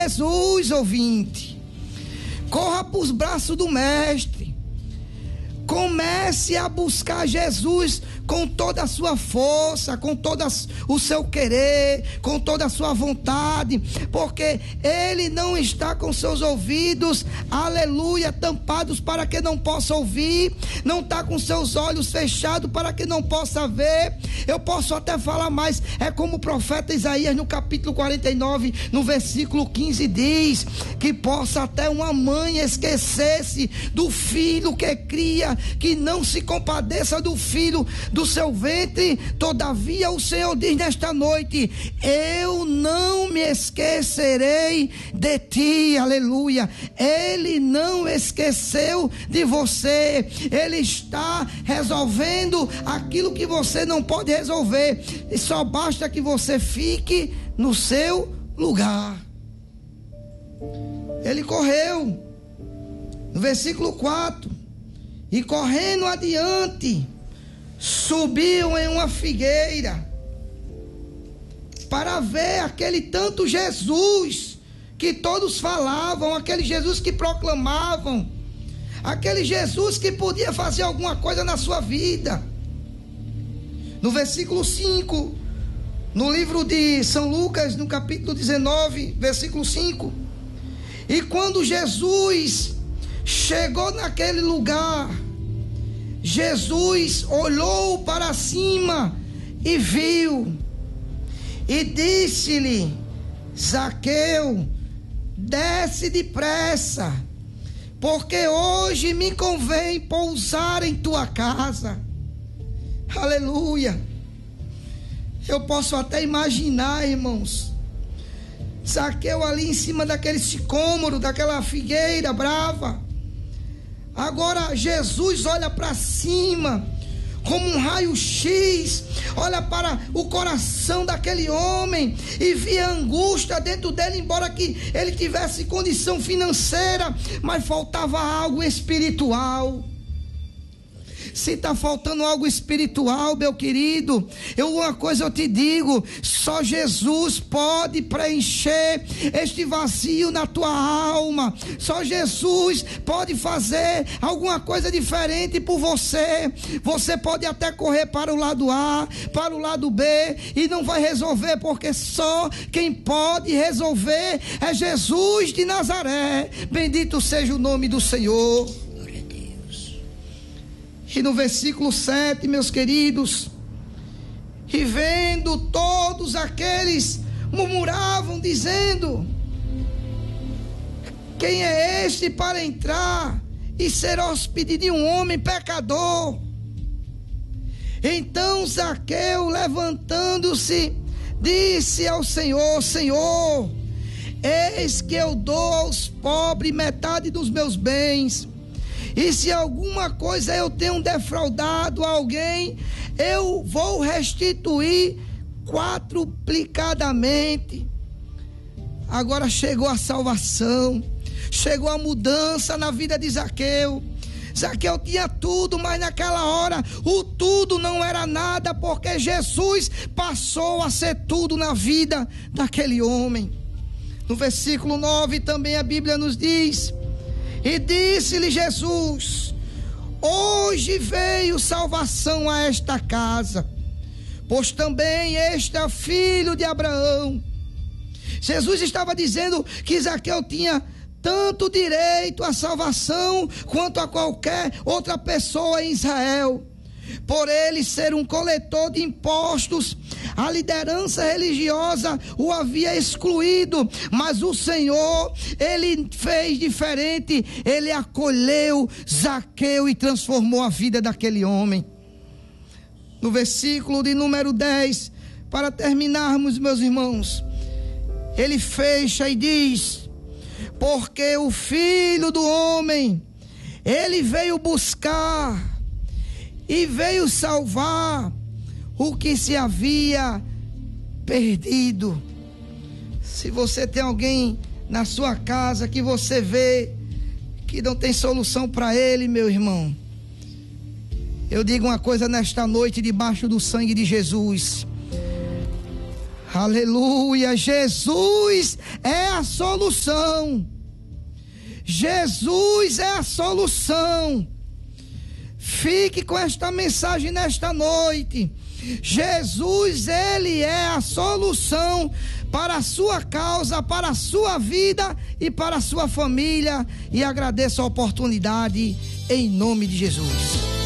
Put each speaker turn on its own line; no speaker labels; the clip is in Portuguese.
Jesus, ouvinte. Corra para os braços do Mestre. Comece a buscar Jesus com toda a sua força, com todo o seu querer, com toda a sua vontade, porque Ele não está com seus ouvidos, aleluia, tampados para que não possa ouvir, não está com seus olhos fechados para que não possa ver. Eu posso até falar mais, é como o profeta Isaías no capítulo 49, no versículo 15 diz, que possa até uma mãe esquecer-se do filho que cria, que não se compadeça do filho do seu ventre. Todavia o Senhor diz nesta noite: eu não me esquecerei de ti, aleluia. Ele não esqueceu de você, Ele está resolvendo aquilo que você não pode resolver, e só basta que você fique no seu lugar. Ele correu, no versículo 4, e correndo adiante, subiu em uma figueira para ver aquele tanto Jesus que todos falavam, aquele Jesus que proclamavam, aquele Jesus que podia fazer alguma coisa na sua vida. No versículo 5, no livro de São Lucas, no capítulo 19, versículo 5, e quando Jesus chegou naquele lugar, Jesus olhou para cima e viu, e disse-lhe: Zaqueu, desce depressa, porque hoje me convém pousar em tua casa. Aleluia. Eu posso até imaginar, irmãos, Zaqueu ali em cima daquele sicômoro, daquela figueira brava. Agora Jesus olha para cima, como um raio-x, olha para o coração daquele homem e via angústia dentro dele, embora que ele tivesse condição financeira, mas faltava algo espiritual. Se está faltando algo espiritual, meu querido, uma coisa eu te digo: só Jesus pode preencher este vazio na tua alma. Só Jesus pode fazer alguma coisa diferente por você. Você pode até correr para o lado A, para o lado B, e não vai resolver, porque só quem pode resolver é Jesus de Nazaré. Bendito seja o nome do Senhor. E no versículo 7, meus queridos, e vendo todos aqueles, murmuravam, dizendo: quem é este para entrar e ser hóspede de um homem pecador? Então Zaqueu, levantando-se, disse ao Senhor: Senhor, eis que eu dou aos pobres metade dos meus bens, e se alguma coisa eu tenho defraudado a alguém, eu vou restituir quadruplicadamente. Agora chegou a salvação, chegou a mudança na vida de Zaqueu. Zaqueu tinha tudo, mas naquela hora o tudo não era nada, porque Jesus passou a ser tudo na vida daquele homem. No versículo 9 também a Bíblia nos diz: e disse-lhe Jesus: hoje veio salvação a esta casa, pois também este é filho de Abraão. Jesus estava dizendo que Zaqueu tinha tanto direito à salvação quanto a qualquer outra pessoa em Israel. Por ele ser um coletor de impostos, a liderança religiosa o havia excluído, mas o Senhor, Ele fez diferente. Ele acolheu Zaqueu e transformou a vida daquele homem. No versículo de número 10, para terminarmos, meus irmãos, ele fecha e diz: porque o Filho do Homem, Ele veio buscar e veio salvar o que se havia perdido. Se você tem alguém na sua casa que você vê que não tem solução para ele, meu irmão, eu digo uma coisa nesta noite: debaixo do sangue de Jesus, Aleluia. Jesus é a solução. Jesus é a solução. Fique com esta mensagem nesta noite. Jesus, Ele é a solução para a sua causa, para a sua vida e para a sua família. E agradeço a oportunidade em nome de Jesus.